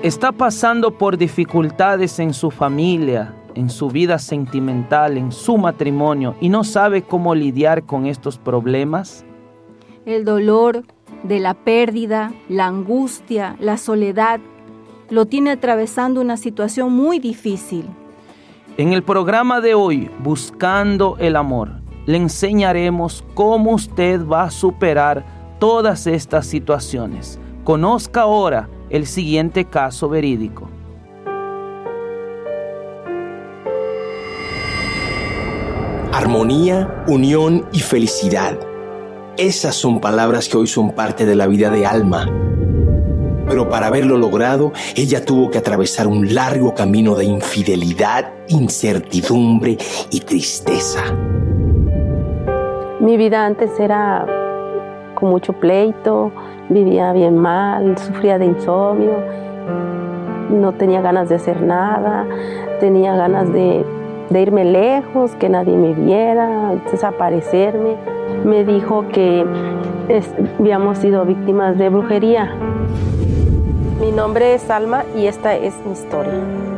está pasando por dificultades en su familia, en su vida sentimental, en su matrimonio y no sabe cómo lidiar con estos problemas? El dolor de la pérdida, la angustia, la soledad, lo tiene atravesando una situación muy difícil. En el programa de hoy, Buscando el Amor, le enseñaremos cómo usted va a superar todas estas situaciones. Conozca ahora el siguiente caso verídico. Armonía, unión y felicidad. Esas son palabras que hoy son parte de la vida de Alma. Pero para haberlo logrado, ella tuvo que atravesar un largo camino de infidelidad, incertidumbre y tristeza. Mi vida antes era con mucho pleito, vivía bien mal, sufría de insomnio, no tenía ganas de hacer nada, tenía ganas de irme lejos, que nadie me viera, desaparecerme. Me dijo que habíamos sido víctimas de brujería. Mi nombre es Alma y esta es mi historia.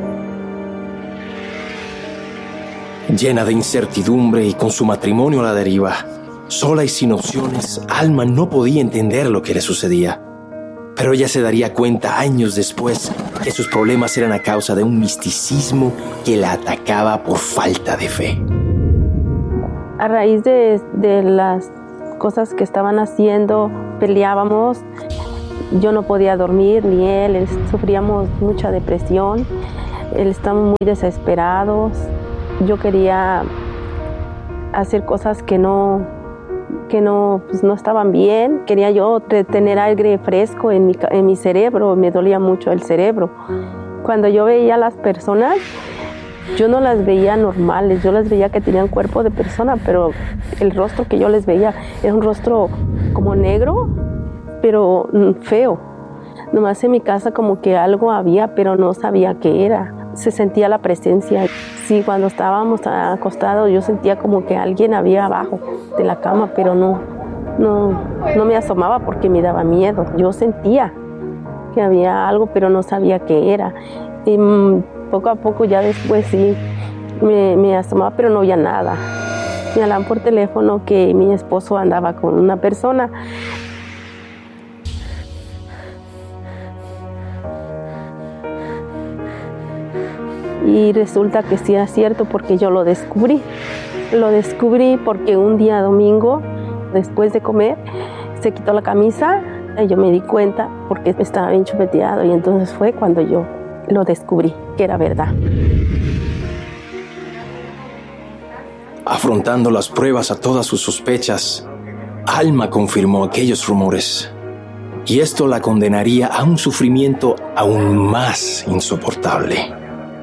Llena de incertidumbre y con su matrimonio a la deriva, sola y sin opciones, Alma no podía entender lo que le sucedía. Pero ella se daría cuenta años después que sus problemas eran a causa de un misticismo que la atacaba por falta de fe. A raíz de las cosas que estaban haciendo, peleábamos. Yo no podía dormir, ni él, sufríamos mucha depresión, estábamos muy desesperados. Yo quería hacer cosas que no estaban bien. Quería yo tener aire fresco en mi cerebro, me dolía mucho el cerebro. Cuando yo veía a las personas, yo no las veía normales, yo las veía que tenían cuerpo de persona, pero el rostro que yo les veía era un rostro como negro, pero feo. Nomás en mi casa como que algo había, pero no sabía qué era. Se sentía la presencia. Sí, cuando estábamos acostados yo sentía como que alguien había abajo de la cama, pero no me asomaba porque me daba miedo. Yo sentía que había algo, pero no sabía qué era. Y poco a poco ya después sí me asomaba, pero no veía nada. Me hablaban por teléfono que mi esposo andaba con una persona. Y resulta que sí era cierto porque yo lo descubrí. Lo descubrí porque un día domingo, después de comer, se quitó la camisa y yo me di cuenta porque estaba bien chupeteado y entonces fue cuando yo lo descubrí, que era verdad. Afrontando las pruebas a todas sus sospechas, Alma confirmó aquellos rumores. Y esto la condenaría a un sufrimiento aún más insoportable.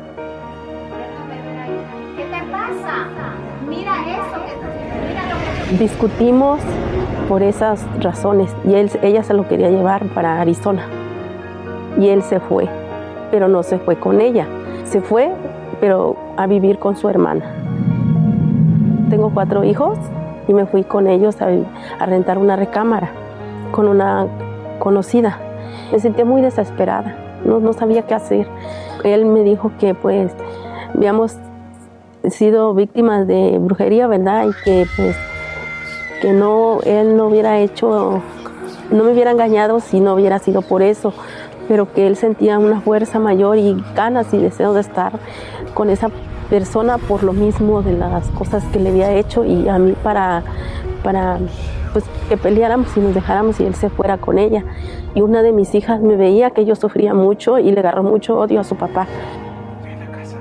Discutimos por esas razones y ella se lo quería llevar para Arizona y él se fue, pero no se fue con ella, se fue pero a vivir con su hermana. Tengo 4 hijos y me fui con ellos a rentar una recámara con una conocida. Me sentía muy desesperada, no sabía qué hacer. Él me dijo que pues habíamos sido víctimas de brujería, ¿verdad? Y que pues que él no hubiera hecho, no me hubiera engañado si no hubiera sido por eso, pero que él sentía una fuerza mayor y ganas y deseo de estar con esa persona por lo mismo de las cosas que le había hecho y a mí para pues que peleáramos y nos dejáramos y él se fuera con ella. Y una de mis hijas me veía que yo sufría mucho y le agarró mucho odio a su papá. En la casa.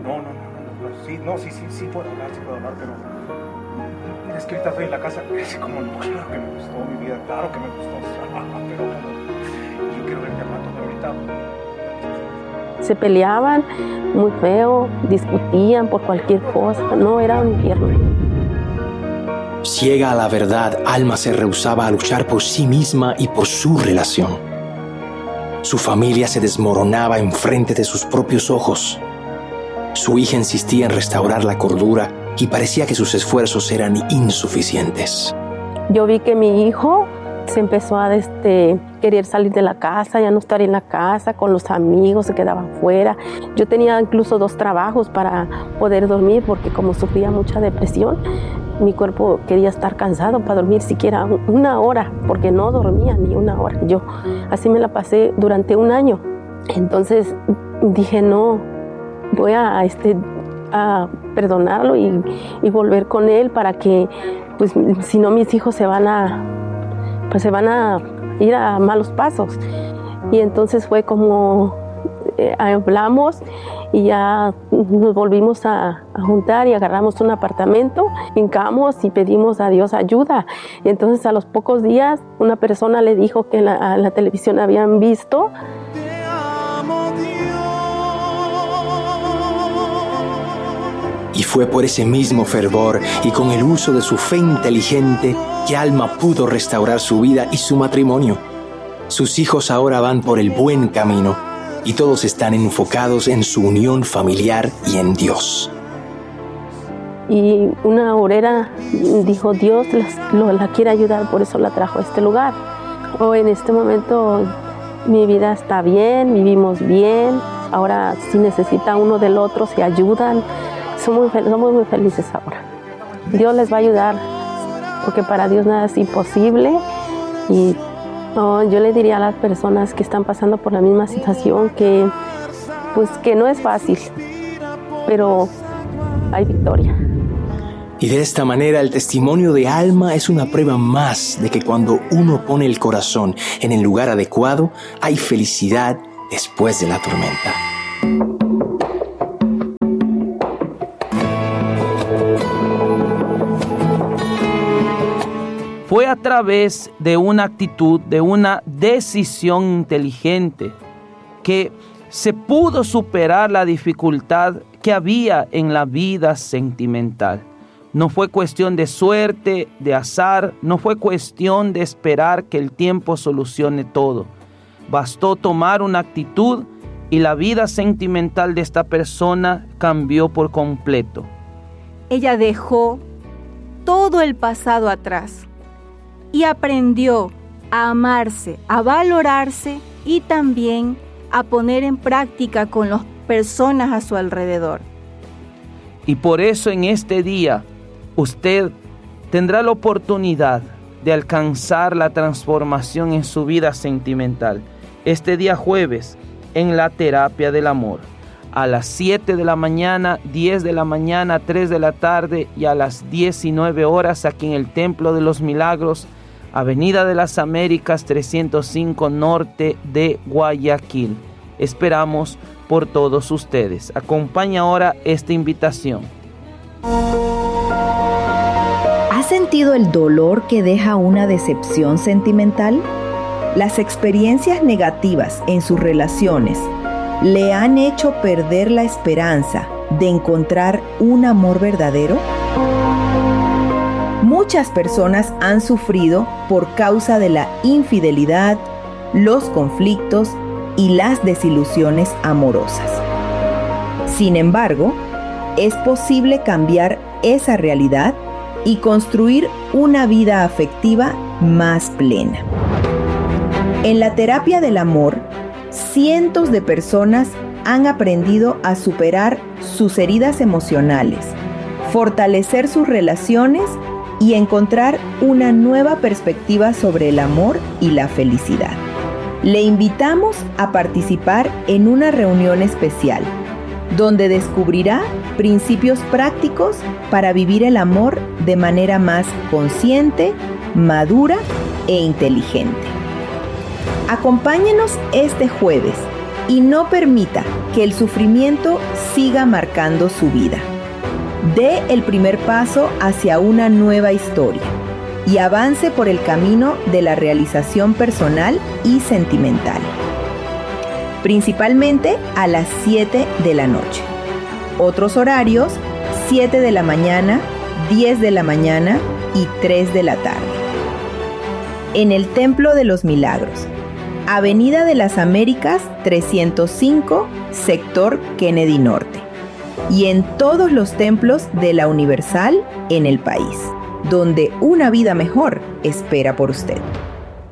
Sí puedo hablar, pero es que ahorita estoy en la casa. Es como, no, claro que me gustó mi vida, claro que me gustó, pero yo quiero verte al rato, pero ahorita. Se peleaban muy feo, discutían por cualquier cosa, no, era un infierno. Ciega a la verdad, Alma se rehusaba a luchar por sí misma y por su relación. Su familia se desmoronaba enfrente de sus propios ojos. Su hija insistía en restaurar la cordura y parecía que sus esfuerzos eran insuficientes. Yo vi que mi hijo se empezó a querer salir de la casa, ya no estar en la casa con los amigos, se quedaba fuera. Yo tenía incluso 2 trabajos para poder dormir porque como sufría mucha depresión, mi cuerpo quería estar cansado para dormir siquiera 1 hora, porque no dormía ni 1 hora. Yo así me la pasé durante 1 año. Entonces dije, no, voy a perdonarlo y volver con él para que, pues, si no mis hijos se van a ir a malos pasos. Y entonces fue como hablamos y ya nos volvimos a juntar y agarramos un apartamento, hincamos y pedimos a Dios ayuda. Y entonces a los pocos días una persona le dijo que en la televisión habían visto. Y fue por ese mismo fervor y con el uso de su fe inteligente que Alma pudo restaurar su vida y su matrimonio. Sus hijos ahora van por el buen camino y todos están enfocados en su unión familiar y en Dios. Y una obrera dijo, Dios la quiere ayudar, por eso la trajo a este lugar. Hoy en este momento mi vida está bien, vivimos bien, ahora si necesita uno del otro se ayudan. Somos muy felices ahora. Dios les va a ayudar, porque para Dios nada es imposible. Y yo le diría a las personas que están pasando por la misma situación que no es fácil, pero hay victoria. Y de esta manera el testimonio de Alma es una prueba más de que cuando uno pone el corazón en el lugar adecuado, hay felicidad después de la tormenta. Fue a través de una actitud, de una decisión inteligente, que se pudo superar la dificultad que había en la vida sentimental. No fue cuestión de suerte, de azar, no fue cuestión de esperar que el tiempo solucione todo. Bastó tomar una actitud y la vida sentimental de esta persona cambió por completo. Ella dejó todo el pasado atrás y aprendió a amarse, a valorarse y también a poner en práctica con las personas a su alrededor. Y por eso en este día usted tendrá la oportunidad de alcanzar la transformación en su vida sentimental. Este día jueves en la terapia del amor. A las 7 de la mañana, 10 de la mañana, 3 de la tarde y a las 19 horas aquí en el Templo de los Milagros, Avenida de las Américas 305 Norte de Guayaquil. Esperamos por todos ustedes. Acompaña ahora esta invitación. ¿Ha sentido el dolor que deja una decepción sentimental? ¿Las experiencias negativas en sus relaciones le han hecho perder la esperanza de encontrar un amor verdadero? Muchas personas han sufrido por causa de la infidelidad, los conflictos y las desilusiones amorosas. Sin embargo, es posible cambiar esa realidad y construir una vida afectiva más plena. En la terapia del amor, cientos de personas han aprendido a superar sus heridas emocionales, fortalecer sus relaciones y encontrar una nueva perspectiva sobre el amor y la felicidad. Le invitamos a participar en una reunión especial, donde descubrirá principios prácticos para vivir el amor de manera más consciente, madura e inteligente. Acompáñenos este jueves y no permita que el sufrimiento siga marcando su vida. Dé el primer paso hacia una nueva historia y avance por el camino de la realización personal y sentimental. Principalmente a las 7 de la noche. Otros horarios, 7 de la mañana, 10 de la mañana y 3 de la tarde. En el Templo de los Milagros, Avenida de las Américas 305, sector Kennedy Norte. Y en todos los templos de la Universal en el país, donde una vida mejor espera por usted.